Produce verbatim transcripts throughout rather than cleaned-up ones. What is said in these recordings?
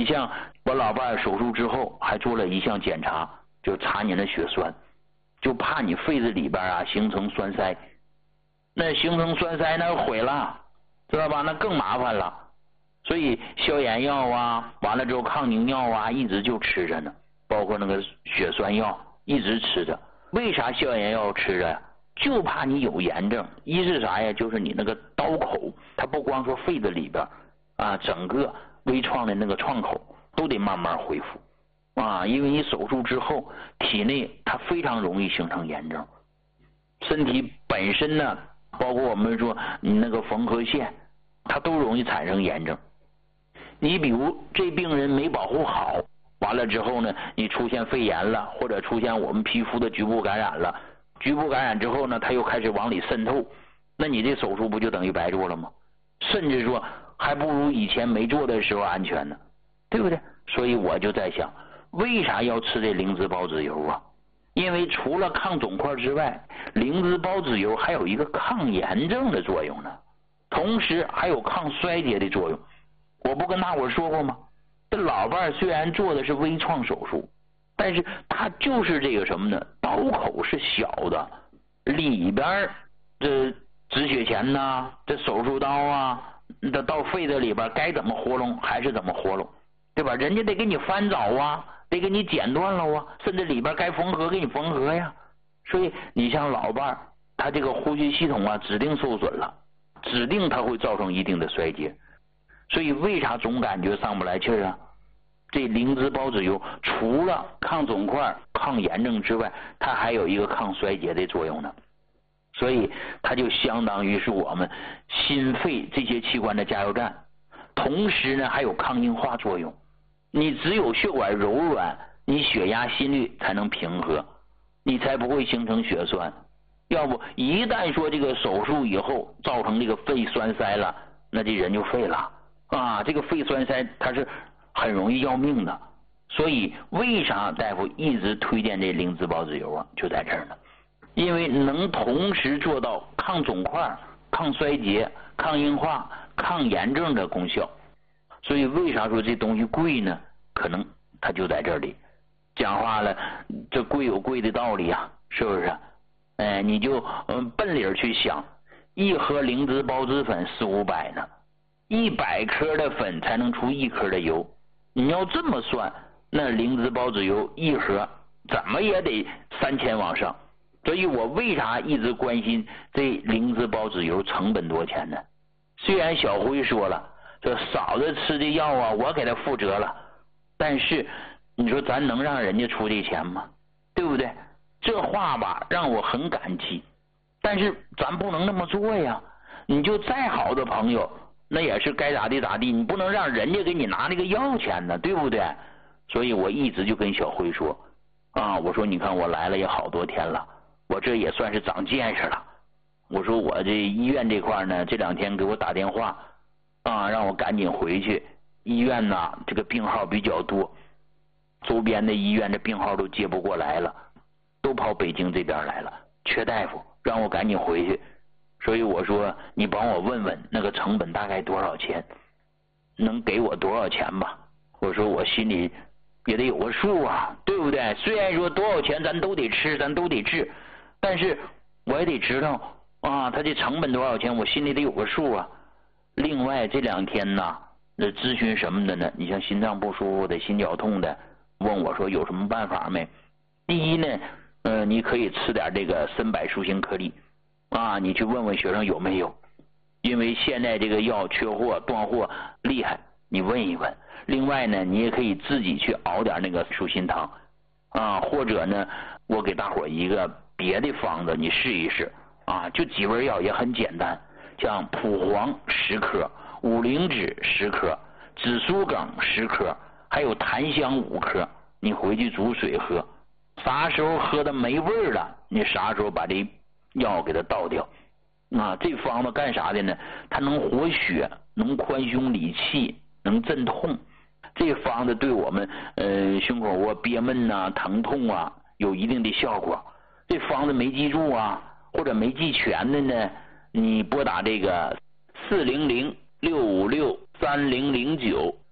像我老伴手术之后还做了一项检查，就查你的血栓，就怕你肺子里边啊形成栓塞，那形成栓塞那毁了，知道吧？那更麻烦了。所以消炎药啊，完了之后抗凝药啊，一直就吃着呢，包括那个血栓药一直吃着。为啥消炎药吃着呀？就怕你有炎症。一是啥呀？就是你那个刀口，它不光说肺子里边啊，整个微创的那个创口都得慢慢恢复啊，因为你手术之后，体内它非常容易形成炎症。身体本身呢，包括我们说你那个缝合线，它都容易产生炎症。你比如这病人没保护好，完了之后呢，你出现肺炎了，或者出现我们皮肤的局部感染了，局部感染之后呢，它又开始往里渗透，那你这手术不就等于白做了吗？甚至说还不如以前没做的时候安全呢，对不对？所以我就在想，为啥要吃这灵芝孢子油啊？因为除了抗肿块之外，灵芝孢子油还有一个抗炎症的作用呢，同时还有抗衰竭的作用。我不跟大伙说过吗？这老伴虽然做的是微创手术，但是他就是这个什么呢？刀口是小的，里边这止血钳呐，这手术刀啊，这到肺子里边该怎么活拢还是怎么活拢，对吧？人家得给你翻找啊，得给你剪断了啊，甚至里边该缝合给你缝合呀。所以你像老伴他这个呼吸系统啊指定受损了，指定它会造成一定的衰竭。所以为啥总感觉上不来气儿啊？这灵芝孢子油除了抗肿块、抗炎症之外，它还有一个抗衰竭的作用呢。所以它就相当于是我们心肺这些器官的加油站，同时呢还有抗硬化作用。你只有血管柔软，你血压心率才能平和，你才不会形成血栓。要不一旦说这个手术以后造成这个肺栓塞了，那这人就废了啊！这个肺栓塞它是很容易要命的。所以为啥大夫一直推荐这灵芝孢子油啊？就在这儿呢，因为能同时做到抗肿块、抗衰竭、抗硬化、抗炎症的功效。所以为啥说这东西贵呢？可能它就在这里。讲话了，这贵有贵的道理啊，是不是？哎，你就嗯奔理去想，一盒灵芝孢子粉四五百呢，一百克的粉才能出一克的油。你要这么算，那灵芝孢子油一盒怎么也得三千往上。所以我为啥一直关心这灵芝孢子油成本多少钱呢？虽然小辉说了，这嫂子吃的药啊，我给他负责了，但是你说咱能让人家出这钱吗？对不对？这话吧让我很感激，但是咱不能那么做呀。你就再好的朋友，那也是该咋地咋地，你不能让人家给你拿那个药钱呢，对不对？所以我一直就跟小辉说啊，我说你看我来了也好多天了，我这也算是长见识了。我说我这医院这块呢，这两天给我打电话啊，让我赶紧回去。医院呢这个病号比较多，周边的医院这病号都接不过来了，都跑北京这边来了，缺大夫，让我赶紧回去。所以我说你帮我问问那个成本大概多少钱，能给我多少钱吧。我说我心里也得有个数啊，对不对？虽然说多少钱咱都得吃，咱都得治，但是我也得知道啊，它这成本多少钱，我心里得有个数啊。另外这两天呢，那咨询什么的呢？你像心脏不舒服的、心绞痛的，问我说有什么办法没？第一呢，呃，你可以吃点这个参柏树形颗粒啊，你去问问学生有没有，因为现在这个药缺货、断货厉害，你问一问。另外呢，你也可以自己去熬点那个舒心汤啊，或者呢，我给大伙一个别的方子，你试一试啊，就几味药也很简单，像蒲黄十克、五灵脂十克、紫苏梗十克，还有檀香五克，你回去煮水喝，啥时候喝的没味儿了，你啥时候把这药给它倒掉啊。这方子干啥的呢？它能活血，能宽胸理气，能镇痛。这方子对我们呃胸口窝憋闷呐、啊、疼痛啊有一定的效果。这方子没记住啊，或者没记全的呢，你拨打这个四零零六五六三零零九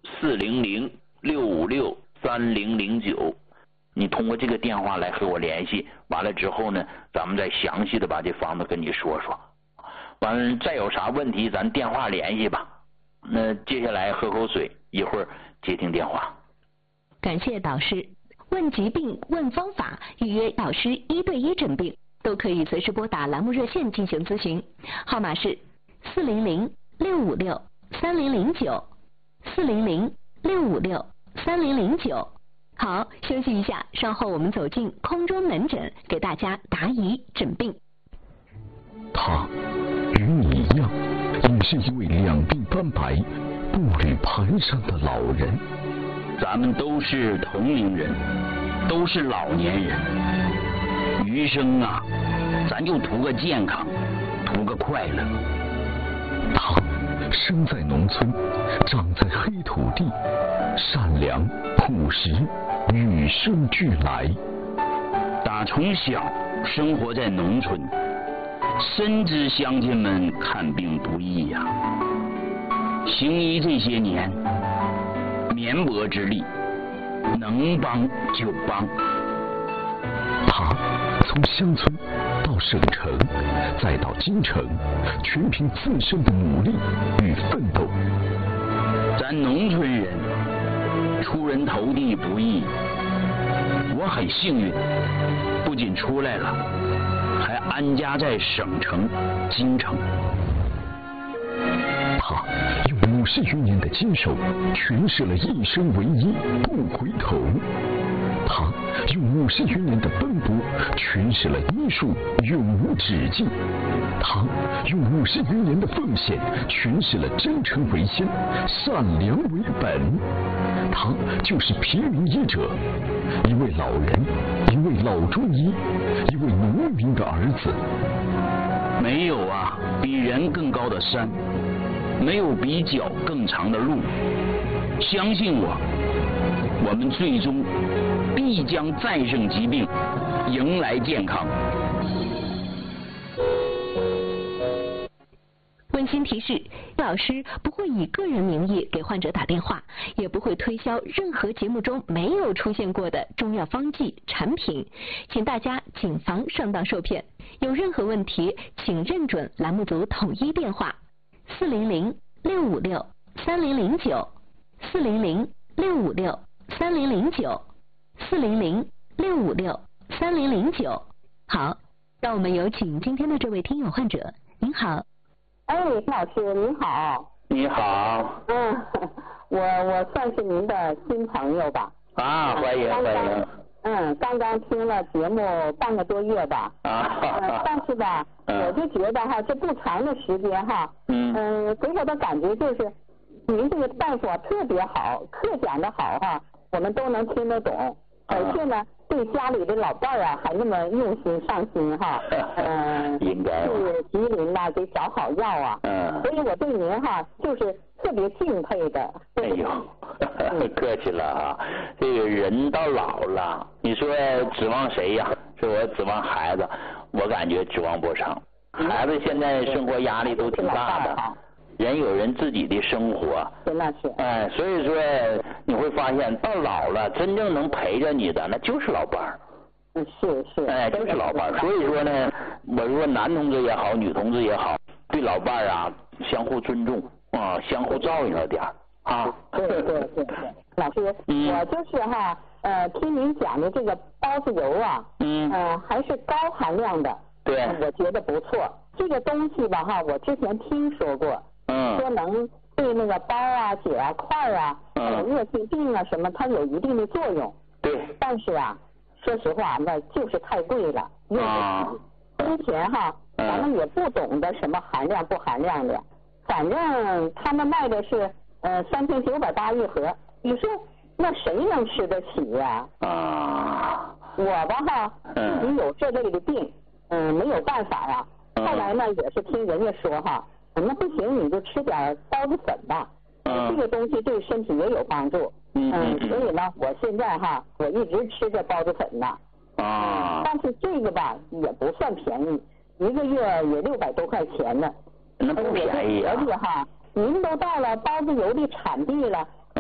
四零零六五六三零零九。你通过这个电话来和我联系，完了之后呢，咱们再详细的把这方子跟你说说。完了，再有啥问题咱电话联系吧。那接下来喝口水，一会儿接听电话。 感谢导师。问疾病、问方法、预约导师一对一诊病，都可以随时拨打栏目热线进行咨询，号码是四零零六五六三零零九，四零零六五六三零零九。好，休息一下，稍后我们走进空中门诊，给大家答疑诊病。 他与你一样，也是一位两鬓斑白、步履蹒跚的老人。 咱们都是同龄人，都是老年人，余生啊，咱就图个健康，图个快乐。 他生在农村，长在黑土地，善良朴实，与生俱来。 打从小生活在农村，深知乡亲们看病不易呀、啊。行医这些年，绵薄之力，能帮就帮。 他从乡村到省城，再到京城，全凭自身的努力与奋斗。 咱农村人出人头地不易，我很幸运，不仅出来了，还安家在省城京城。 他用五十余年的坚守，诠释了一生为一，不回头。他用五十余年的奔波，诠释了医术永无止境。他用五十余年的奉献，诠释了真诚为先，善良为本。他就是平民医者，一位老人，一位老中医，一位农民的儿子。 没有啊，比人更高的山，没有比脚更长的路。相信我，我们最终必将战胜疾病，迎来健康。 温馨提示：老师不会以个人名义给患者打电话，也不会推销任何节目中没有出现过的中药方剂产品，请大家谨防上当受骗。有任何问题，请认准栏目组统一电话：四零零六五六三零零九，四零零六五六三零零九，四零零六五六三零零九。好，让我们有请今天的这位听友患者。您好。 哎，老师您好。 你好。 嗯，我我算是您的新朋友吧。 啊，欢迎欢迎。 嗯，刚刚听了节目半个多月吧。 啊。 呃、但是吧，嗯、我就觉得哈，这不长的时间哈，嗯，呃、给我的感觉就是您这个大夫特别好，课讲的好哈，我们都能听得懂。而且呢，对家里的老伴儿啊，还那么用心上心哈，嗯， 应该是吉林呐，给找好药啊，嗯，所以我对您哈就是特别敬佩的。 哎呦，客气了啊！这个人到老了，你说指望谁呀？说我指望孩子，我感觉指望不上。孩子现在生活压力都挺大的。人有人自己的生活， 那是，哎， 所以说你会发现到老了，真正能陪着你的那就是老伴儿。 嗯，是是， 哎，就是老伴儿。所以说呢，我说男同志也好，女同志也好，对老伴儿啊相互尊重啊，相互照应了点儿啊。 对对对对，老师，嗯、我就是哈，呃，听您讲的这个包子油啊，嗯，呃，还是高含量的， 对， 我觉得不错。这个东西吧哈，我之前听说过。嗯，说能对那个包啊、血啊、块啊、嗯、热性病啊什么，它有一定的作用。 对。但是啊，说实话，那就是太贵了。啊。之前哈，咱们也不懂得什么含量不含量的，反正他们卖的是呃三千九百八一盒。你说那谁能吃得起呀、啊？啊。我吧哈，自己有这类的病，嗯，没有办法呀、啊。后来呢，也是听人家说哈。那不行，你就吃点包子粉吧。嗯，这个东西对身体也有帮助。嗯嗯。所以呢，我现在哈，我一直吃着包子粉呢。啊。但是这个吧，也不算便宜，一个月也六百多块钱呢。 那不便宜啊。 而且哈，您都到了包子油的产地了，这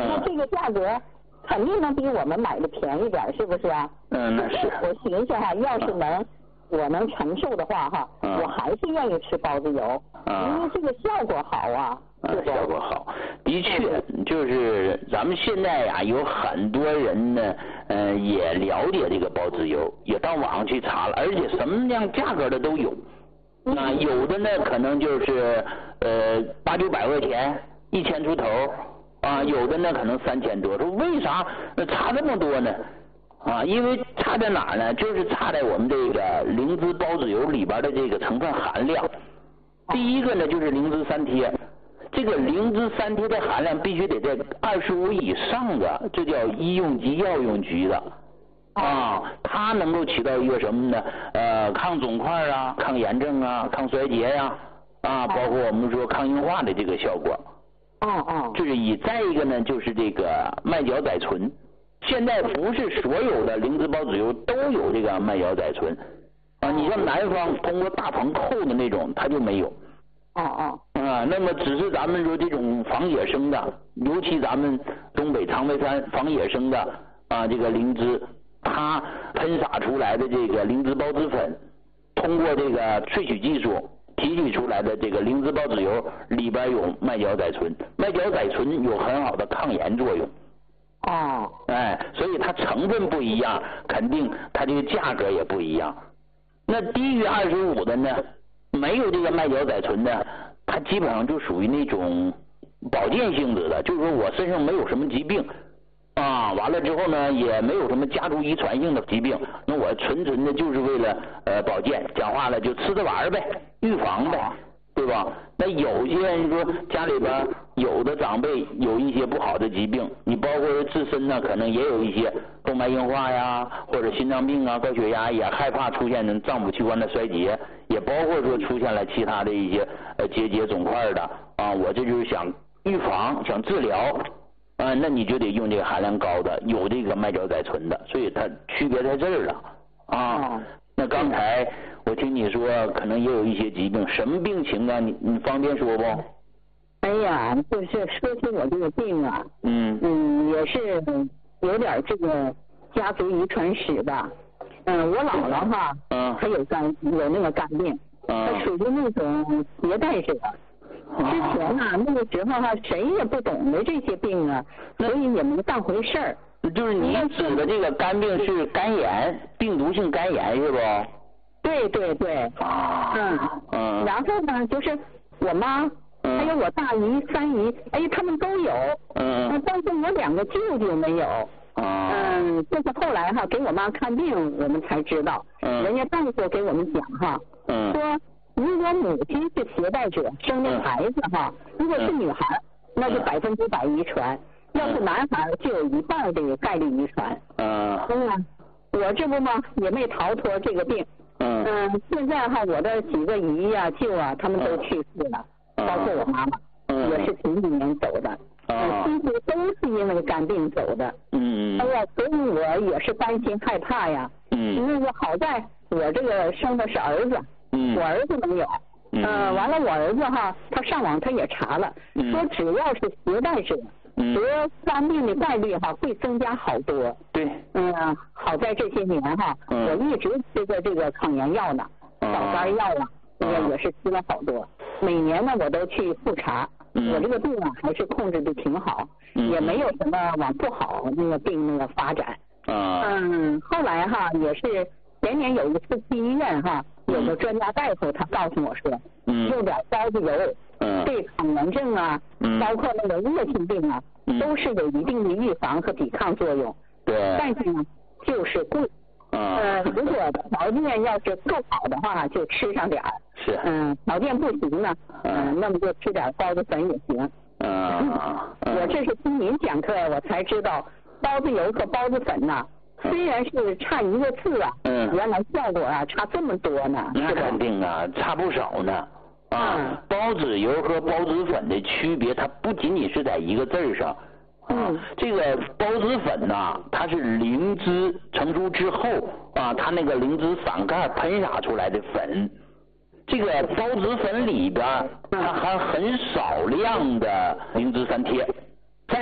那这个价格肯定能比我们买的便宜点，是不是啊？ 嗯，那是。 我寻思哈，要是能。我能承受的话哈，嗯、我还是愿意吃包子油，嗯、因为这个效果好啊。 嗯，效果好，的确，就是咱们现在呀、啊，有很多人呢，呃，也了解这个包子油，也到网上去查了，而且什么样价格的都有。那、呃、有的呢，可能就是呃八九百块钱，一千出头啊，有的呢可能三千多。说为啥差这么多呢？啊，因为差在哪儿呢？就是差在我们这个灵芝包子油里边的这个成分含量。第一个呢，就是灵芝三萜，这个灵芝三萜的含量必须得在二十五以上的，这叫医用级药用级的。啊，它能够起到一个什么呢？呃，抗肿块啊，抗炎症啊，抗衰竭呀、啊，啊，包括我们说抗硬化的这个效果。 哦哦。 这是一，再一个呢，就是这个麦角甾醇。现在不是所有的灵芝包子油都有这个麦角甾醇啊，你像南方通过大棚扣的那种，它就没有。 哦哦。 啊，那么只是咱们说这种仿野生的，尤其咱们东北长白山仿野生的啊，这个灵芝，它喷洒出来的这个灵芝孢子粉，通过这个萃取技术提取出来的这个灵芝包子油里边有麦角甾醇，麦角甾醇有很好的抗炎作用。 哦， 哎，所以它成分不一样，肯定它这个价格也不一样。那低于二十五的呢，没有这个麦角甾醇的，它基本上就属于那种保健性质的，就是说我身上没有什么疾病啊，完了之后呢，也没有什么家族遗传性的疾病，那我纯纯的就是为了呃保健，讲话了就吃着玩呗，预防呗。对吧？那有些人说家里边有的长辈有一些不好的疾病，你包括自身呢，可能也有一些动脉硬化呀，或者心脏病啊、高血压，也害怕出现脏腑器官的衰竭，也包括说出现了其他的一些呃结节肿块的啊。我这就是想预防、想治疗啊，那你就得用这个含量高的，有这个麦角甾醇的，所以它区别在这儿了啊。那刚才我听你说可能也有一些疾病，什么病情啊？你你方便说不？ 哎呀，就是说起我这个病啊，嗯嗯，也是有点这个家族遗传史吧。嗯，我姥姥哈，嗯，她有肝有那个肝病，嗯，她属于那种携带者。之前啊，那个时候哈、啊，谁也不懂得这些病啊，所以也没当回事儿。 就是你指的这个肝病是肝炎，病毒性肝炎是不？ 对对对。 啊。 嗯嗯。然后呢，就是我妈，嗯、还有我大姨、三姨，哎，他们都有。嗯。但是我两个舅舅没有。啊。嗯，就是后来哈，给我妈看病，我们才知道。嗯。人家大夫给我们讲哈，嗯，说如果母亲是携带者，生的孩子哈，如果是女孩，那就百分之百遗传。要是男孩就有一半的概率遗传。嗯。嗯，我这不嘛也没逃脱这个病。嗯。嗯，现在哈我的几个姨呀、啊、舅啊，他们都去世了，嗯、包括我妈妈，嗯、也是前几年走的。嗯。几乎都是因为肝病走的。嗯。哎呀，所以我也是担心害怕呀。嗯。因为我好在我这个生的是儿子，嗯，我儿子没有。嗯。呃，完了我儿子哈，他上网他也查了，嗯、说只要是携带者。得肝病的概率哈会增加好多。对。嗯，好在这些年哈，嗯、我一直吃着这个抗炎药呢，保肝药啊，这个也是吃了好多。每年呢我都去复查，嗯、我这个病啊还是控制的挺好，嗯、也没有什么往不好那个病那个发展。啊、嗯，后来哈也是前年有一次去医院哈，有个专家大夫他告诉我说，嗯、用点包子油。嗯，对抗炎症啊，嗯，包括那个恶性病啊，嗯、都是有一定的预防和抵抗作用。对。但是呢，就是贵。嗯。呃，如果条件要是够好的话，就吃上点儿。是。嗯，条件不行呢，嗯、呃，那么就吃点包子粉也行。嗯。我这是听您讲课，我才知道包子油和包子粉呐、啊，虽然是差一个字啊，嗯，原来效果啊差这么多呢。 那肯定啊，差不少呢。啊，包子油和包子粉的区别，它不仅仅是在一个字儿上。啊，嗯、这个包子粉呐、啊，它是灵芝成熟之后啊，它那个灵芝伞盖喷洒出来的粉。这个包子粉里边，它含很少量的灵芝三萜。再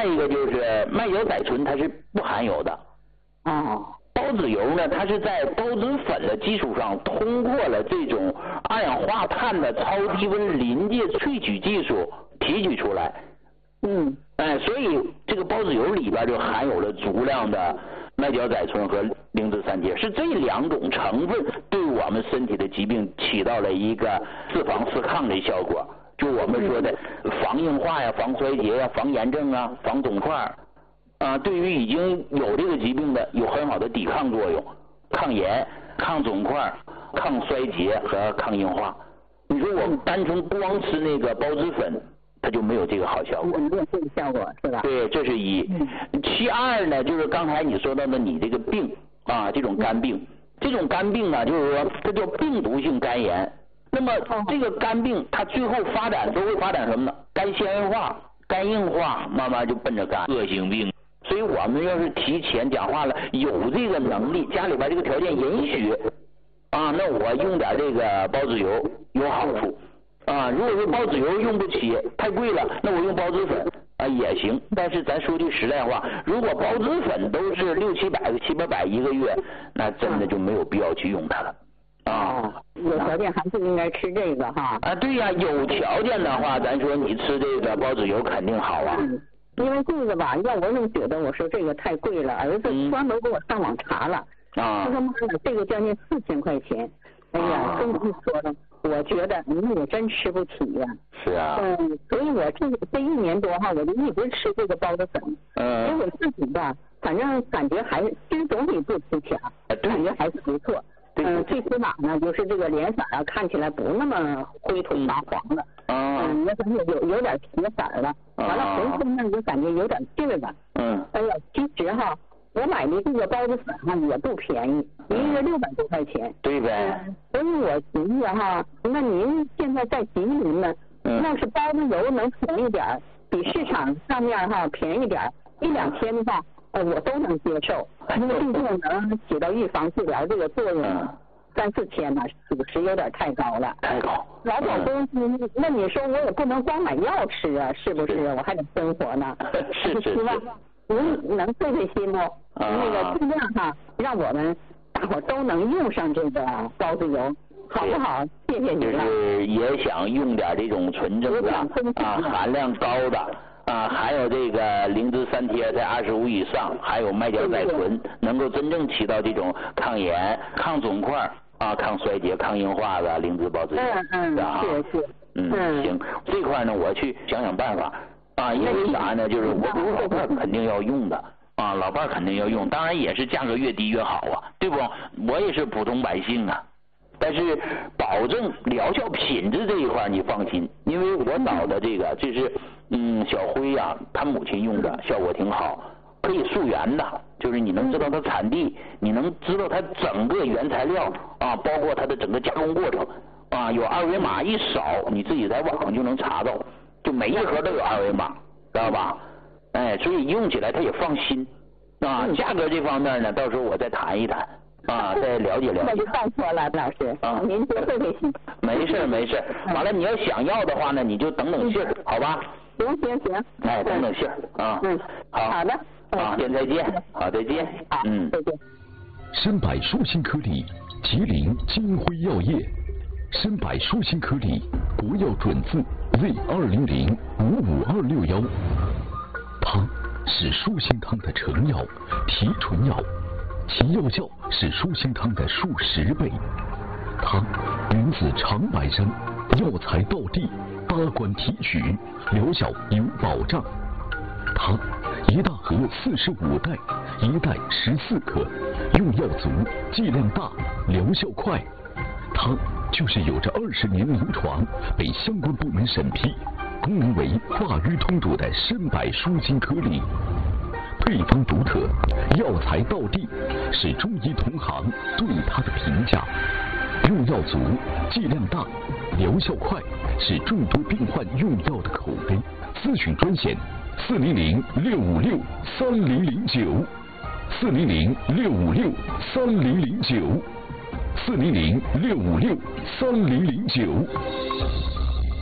再一个就是麦角甾醇它是不含有的。 哦。 孢子油呢，它是在孢子粉的基础上，通过了这种二氧化碳的超低温临界萃取技术提取出来。 嗯。 哎，所以这个孢子油里边就含有了足量的麦角甾醇和磷脂三萜，是这两种成分对我们身体的疾病起到了一个四防四抗的效果。就我们说的防硬化呀、防衰竭呀、防炎症啊、防肿块啊，对于已经有这个疾病的有很好的抵抗作用，抗炎、抗肿块、抗衰竭和抗硬化。你说我们单纯光吃那个孢子粉，它就没有这个好效果。 没有这个效果是吧？ 对，这是一。其二呢，就是刚才你说到的你这个病啊，这种肝病，这种肝病啊，就是说这叫病毒性肝炎。那么这个肝病它最后发展都会发展什么呢？肝纤维化、肝硬化，慢慢就奔着肝恶性病。所以我们要是提前讲话了，有这个能力，家里边这个条件允许啊，那我用点这个孢子油有好处啊。如果说孢子油用不起，太贵了，那我用孢子粉啊也行。但是咱说句实在话，如果孢子粉都是六七百、七八百一个月，那真的就没有必要去用它了。啊， 有条件还是应该吃这个哈。 啊，对呀、啊，有条件的话，咱说你吃这个孢子油肯定好啊。 嗯，因为这个吧，要我怎么觉得我说这个太贵了，儿子专门给我上网查了， 啊， 他说妈妈这个将近四千块钱，哎呀，这么一说呢，我觉得你也真吃不起呀。 是啊。 嗯，所以我这这一年多哈，我就一直吃这个孢子粉。嗯。因为我自己吧，反正感觉还其实总比不吃强，感觉还是不错。嗯，最起码呢，就是这个脸色啊，看起来不那么灰土发黄了。嗯，那感觉有有点铁色了。完了，浑身呢就感觉有点劲儿了。嗯。哎呀，其实哈，我买的这个孢子粉哈也不便宜，一个月六百多块钱。 对呗。 所以我寻思哈，那您现在在吉林呢，要是孢子油能便宜点，比市场上面哈便宜点，一两千的话。呃，我都能接受，因为毕竟能起到预防治疗这个作用，嗯、三四千呢，属实有点太高了。 太高。 劳保公司，嗯、那你说我也不能光买药吃啊，是不是？我还得生活呢。 是是是。 希望您能费费心哦，啊、那个尽量哈，让我们大伙都能用上这个孢子油，好不好？谢谢您了。 就是也想用点这种纯正的啊，含量高的。啊，还有这个磷脂三萜在二十五以上，还有麦角甾醇，能够真正起到这种抗炎、抗肿块啊、抗衰竭、抗硬化的磷脂孢子油， 嗯嗯，是是， 嗯行，这块呢我去想想办法啊，因为啥呢？就是我我老伴肯定要用的啊，老伴肯定要用，当然也是价格越低越好啊，对不？我也是普通百姓啊。但是保证疗效品质这一块你放心，因为我找的这个这是嗯小辉呀、啊，他母亲用的效果挺好，可以溯源的，就是你能知道它产地，你能知道它整个原材料啊，包括它的整个加工过程啊，有二维码一扫，你自己在网上就能查到，就每一盒都有二维码，知道吧？哎，所以用起来他也放心啊。价格这方面呢，到时候我再谈一谈。啊，再了解了解。 那就拜托了，老师。啊，您多费费心。 没事没事，完了你要想要的话呢，你就等等信儿，好吧？ 行行行。 哎，等等信儿啊。 嗯。 好。 好的。 啊，先再见。好，再见。 好。嗯，再见。 参百舒心颗粒，吉林金辉药业。参百舒心颗粒，国药准字 Z 二零零五五二六幺。它是舒心汤的成药，提纯药。其药效是舒心汤的数十倍，它源自长白山，药材到地，八关提取，疗效有保障。它一大盒四十五袋，一袋十四克，用药足，剂量大，疗效快。它就是有着二十年临床，被相关部门审批，功能为化瘀通堵的参百舒心颗粒。配方独特，药材到地，是中医同行对它的评价。用药足，剂量大，疗效快，是众多病患用药的口碑。咨询专线：四零零六五六三零零九，四零零六五六三零零九，四零零六五六三零零九。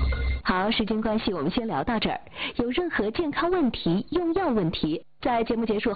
好，时间关系，我们先聊到这儿。有任何健康问题、用药问题，在节目结束